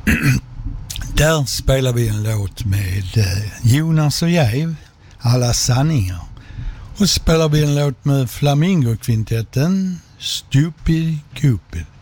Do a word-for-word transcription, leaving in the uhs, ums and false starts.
Där spelar vi en låt med eh, Jonas och Jäv, Alla sanningar. Och så spelar vi en låt med Flamingo-kvintetten, Stupid Cupid.